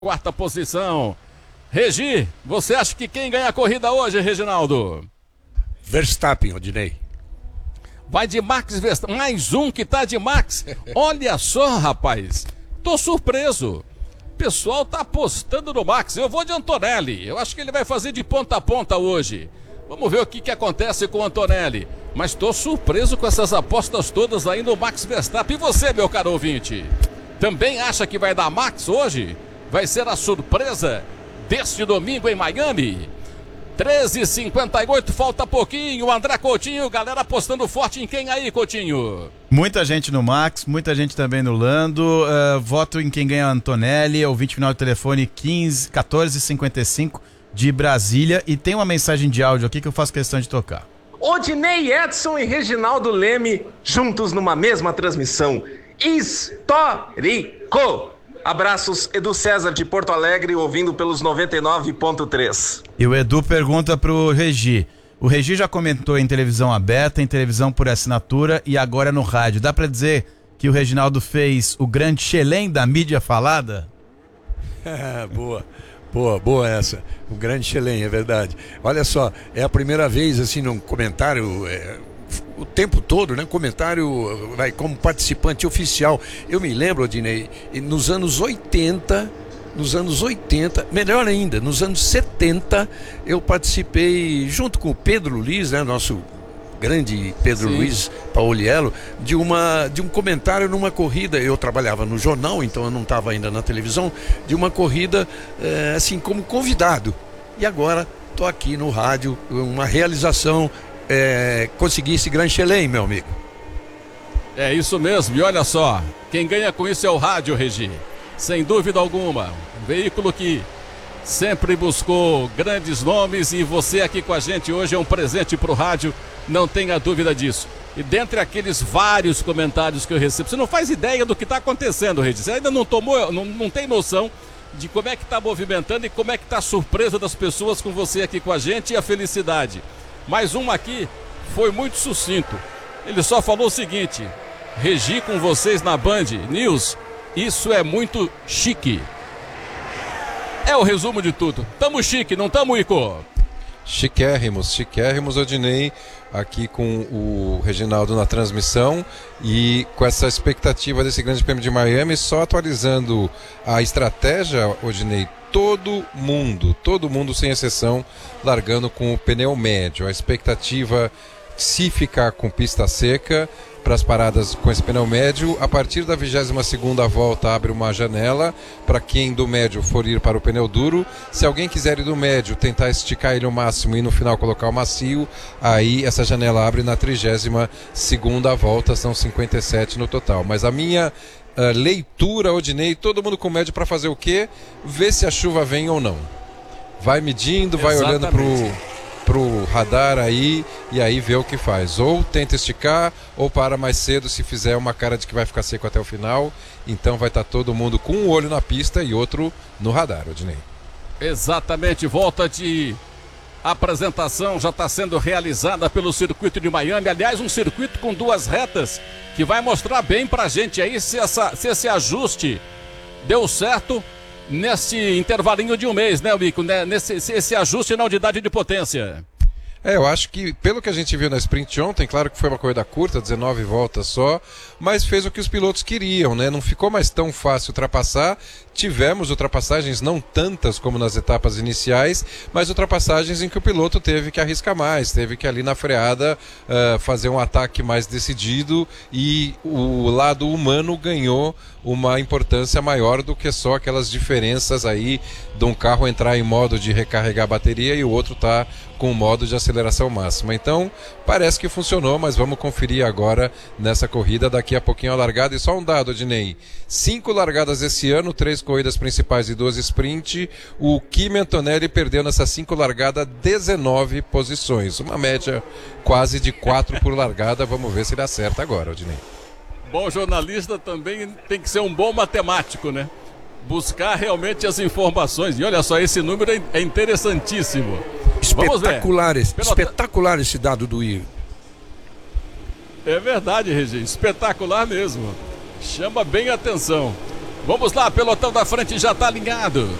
Quarta posição. Regi, você acha que quem ganha a corrida hoje, Reginaldo? Verstappen, Odinei. Vai de Max Verstappen, mais um que tá de Max. Olha só, rapaz, tô surpreso. O pessoal tá apostando no Max. Eu vou de Antonelli, eu acho que ele vai fazer de ponta a ponta hoje. Vamos ver o que acontece com o Antonelli. Mas tô surpreso com essas apostas todas aí no Max Verstappen. E você, meu caro ouvinte, também acha que vai dar Max hoje? Vai ser a surpresa deste domingo em Miami? 13h58, falta pouquinho. André Coutinho, galera apostando forte em quem aí, Coutinho? Muita gente no Max, muita gente também no Lando. Voto em quem ganha Antonelli. Ouvinte final do telefone 1455 de Brasília. E tem uma mensagem de áudio aqui que eu faço questão de tocar. Odinei, Edson e Reginaldo Leme juntos numa mesma transmissão. Histórico! Abraços, Edu César de Porto Alegre, ouvindo pelos 99.3. E o Edu pergunta pro Regi. O Regi já comentou em televisão aberta, em televisão por assinatura e agora no rádio. Dá pra dizer que o Reginaldo fez o grande chelém da mídia falada? Boa essa. O grande chelém, é verdade. Olha só, é a primeira vez, assim, num comentário... o tempo todo, né? Comentário vai como participante oficial. Eu me lembro, Odinei, nos anos 80, melhor ainda, nos anos 70, eu participei junto com o Pedro Luiz, né? Nosso grande Pedro Sim. Luiz Pauliello, de um comentário numa corrida. Eu trabalhava no jornal, então eu não estava ainda na televisão, de uma corrida assim como convidado. E agora estou aqui no rádio, uma realização. Conseguir esse grande chelém, meu amigo. É isso mesmo, e olha só, quem ganha com isso é o rádio, Regi, sem dúvida alguma. Um veículo que sempre buscou grandes nomes e você aqui com a gente hoje é um presente pro rádio, não tenha dúvida disso. E dentre aqueles vários comentários que eu recebo, você não faz ideia do que está acontecendo, Regi, você ainda não tem noção de como é que está movimentando e como é que está a surpresa das pessoas com você aqui com a gente e a felicidade. Mais um aqui foi muito sucinto. Ele só falou o seguinte: Regi com vocês na Band News, isso é muito chique. É o resumo de tudo. Tamo chique, não tamo, Ico? Chiquérrimos, Odinei, aqui com o Reginaldo na transmissão e com essa expectativa desse grande prêmio de Miami, só atualizando a estratégia, Odinei. Todo mundo sem exceção largando com o pneu médio. A expectativa, se ficar com pista seca para as paradas com esse pneu médio, a partir da 22ª volta abre uma janela para quem do médio for ir para o pneu duro. Se alguém quiser ir do médio, tentar esticar ele ao máximo e no final colocar o macio, aí essa janela abre na 32ª volta, são 57 no total. Mas a minha leitura, Odinei, todo mundo com médio para fazer o quê? Ver se a chuva vem ou não. Vai medindo, vai olhando pro radar aí e aí vê o que faz. Ou tenta esticar, ou para mais cedo se fizer uma cara de que vai ficar seco até o final. Então vai estar todo mundo com um olho na pista e outro no radar, Odinei. Exatamente, volta de apresentação já está sendo realizada pelo circuito de Miami. Aliás, um circuito com duas retas que vai mostrar bem pra gente aí se esse ajuste deu certo nesse intervalinho de um mês, né, Mico? Esse ajuste na unidade de potência. Eu acho que, pelo que a gente viu na sprint ontem, claro que foi uma corrida curta, 19 voltas só, mas fez o que os pilotos queriam, né? Não ficou mais tão fácil ultrapassar. Tivemos ultrapassagens, não tantas como nas etapas iniciais, mas ultrapassagens em que o piloto teve que arriscar mais, teve que ali na freada fazer um ataque mais decidido e o lado humano ganhou uma importância maior do que só aquelas diferenças aí de um carro entrar em modo de recarregar a bateria e o outro tá com o modo de aceleração máxima. Então, parece que funcionou, mas vamos conferir agora nessa corrida, daqui a pouquinho a largada. E só um dado, Odinei, 5 largadas esse ano, 3 corridas principais e 2 sprint. O Kimi Antonelli perdeu nessas 5 largadas 19 posições, uma média quase de 4 por largada. Vamos ver se dá certo agora, Odinei. Bom jornalista também tem que ser um bom matemático, né? Buscar realmente as informações. E olha só, esse número é interessantíssimo. Espetacular esse dado do Igor. É verdade, Regi, espetacular mesmo. Chama bem a atenção. Vamos lá, pelotão da frente já tá alinhado.